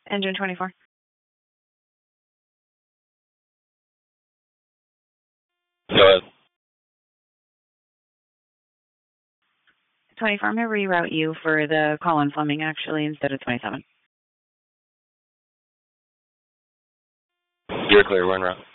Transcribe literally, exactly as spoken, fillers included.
Engine twenty-four. Go ahead. twenty-four, I'm going to reroute you for the Colin Fleming, actually, instead of twenty-seven. You're clear. We're en route.